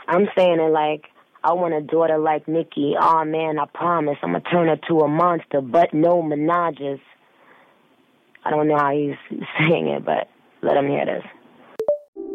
I'm saying it like, I want a daughter like Nikki. Oh man, I promise I'm gonna turn her to a monster, but no menages. I don't know how he's saying it, but let him hear this.